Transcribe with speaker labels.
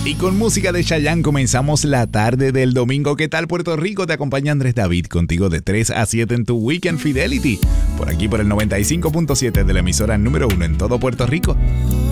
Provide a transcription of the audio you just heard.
Speaker 1: Y con música de Chayanne comenzamos la tarde del domingo. ¿Qué tal, Puerto Rico? Te acompaña Andrés David contigo de 3 a 7 en tu Weekend Fidelity. Por aquí por el 95.7 de la emisora número 1 en todo Puerto Rico.